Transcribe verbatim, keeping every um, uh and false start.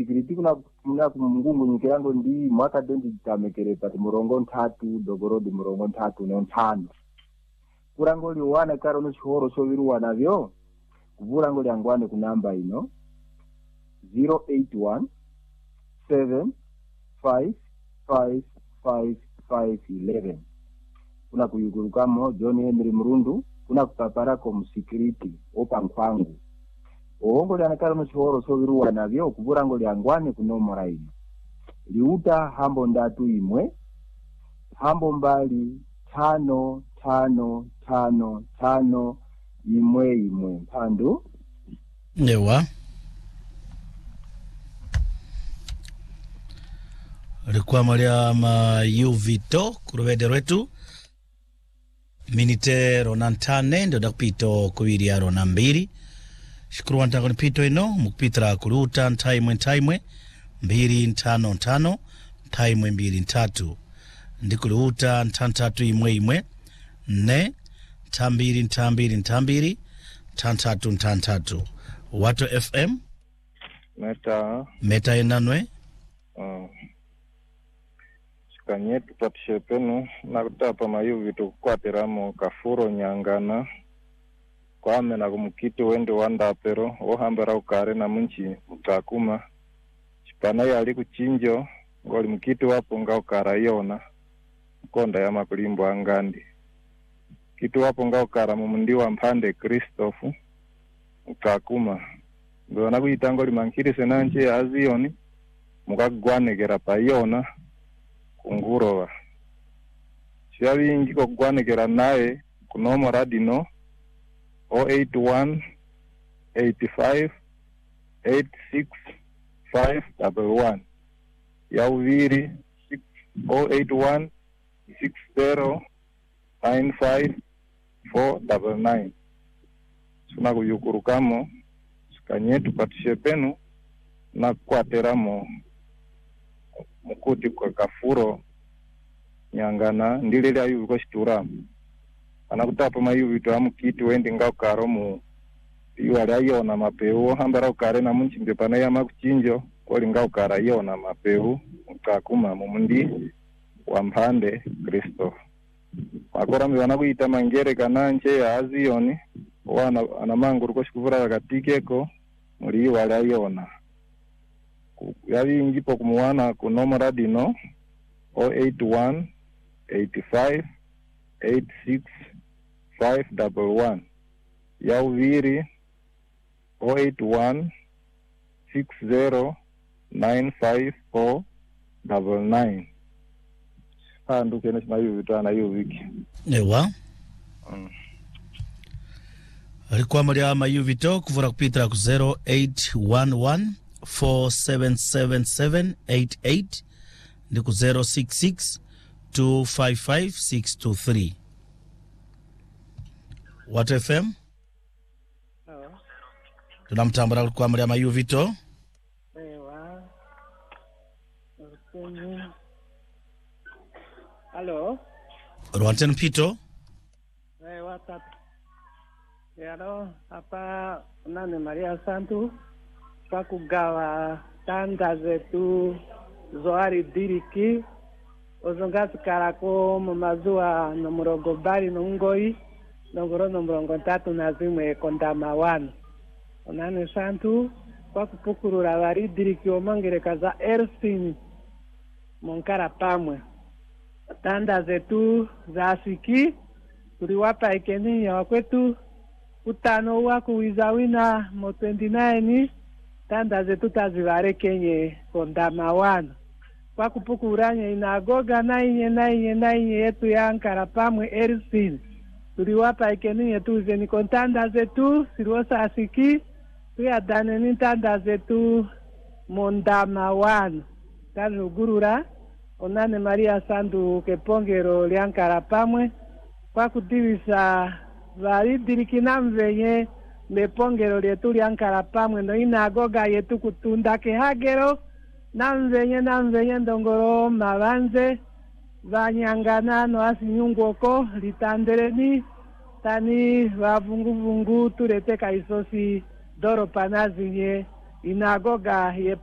musikiriti kuna kuna kumungu nyikirango ndi mwaka dendi tamekere pati murongo ntatu dogorodi murongo ntatu ne ntano kurango liwana karo no chihoro so viruwa navyo kuvurango lyangwane ku namba ino zero eight one seven five five five five eleven kuna kuyugurukamo John Henry Murundu kuna kupaparako musikiriti opa nkwangu Oongo lyanakala muchihoro so viruwa navyo kuvurango lyangwane kunomora ino liuta hambo ndatu imwe hambo mbali tano tano tano tano imwe imwe pandu Ewa Rikuwa maria ma yuvito kuruvede retu Minite ronantane ndo dakupito kuwiri ya ronambiri Shukuru wantango ni pito ino mukupitra kuruta ntaimwe ntaimwe mbiri ntano ntano ntaimwe mbiri ntatu ndikuruta ntantatu imwe imwe ne tambiri ntambiri ntambiri tantatu ntantatu Wato F M Meta Meta enanwe uh, Shikanyetu patishepenu nakutapa mayu vitu kwateramo kafuro nyangana kwame na kumukito wende wanda pero ohambera ukare na munchi mutakuma chipana yali kuchinjo ngoli mukito wapo nga ukara yona konda ya makulimbo angandi kitu wapo nga ukara mumundi wa mpande Kristofu mutakuma ngona kuitango limankiri senanje azioni mukagwanegera payona kungurowa Shabi ingiko gwanegera nae kunomo radino zero eight one eight five eight six five one one ya uviri zero eight one six zero nine five four nine nine Suna kuyukurukamo Shikanyetu patishepenu na kwateramo mukuti kwa kafuro nyangana ndilele ayu ko shitura anakutapa mayu vitu amukiti wendi nga ukaro mu iwali ayona mapeu hambara ukare na munchimbe pana ya makuchinjo koli nga ukara ayona mapeu ukakuma mumundi wa mpande Kristo wakora mbiwana kuita mangere kananje ya azioni wana anamanguru ko shikuvura katikeko muri iwali ayona yali ingipo kumuwana kunomo radino zero eight one eight five eight six five one one ya uviri zero eight one six zero nine five four nine nine Andu kene shimayu vitana yu wiki Ewa mm. Rikuwa maria ma yuvito kuvura kupitra ku zero eight one one four seven seven seven eight eight ndiku zero six six two five five six two three Wato F M Hello Tunamtambara kwa maria ma yuvito Ewa Hello Rwanten Pito Ewa tata Yaro apa nane Maria Santu kwa kugawa tanda zetu zoari diriki ozongasi karako mumazua no murongo bari no ngoi nongoro no murongo tatu na zimwe kondama wanu onane Santu kwa kupukurura vari diriki omangere kaza Ersin monkara pamwe tanda zetu zasiki tuliwapa ikeni ya wakwetu utano waku wizawina mo twenty-nine tanda zetu tazivare kenye kondama wanu kwa kupukuranya inagoga na inye na inye na inye yetu ya Ankara pamwe Ersin tuliwapa ikeni yetu zeni kontanda zetu siruosa asiki tuyadane ni tanda zetu mondama wanu tanugurura onane Maria Sandu kepongero li Ankara pamwe kwa kudivisa vari dirikina mvenye mepongero letu li Ankara pamwe no inagoga yetu kutunda kehagero na mvenye na mvenye ndongoro mavanze vanyangana no asinyungoko litandereni tani vavunguvungu turete kaisosi doro panazinye inagoga ye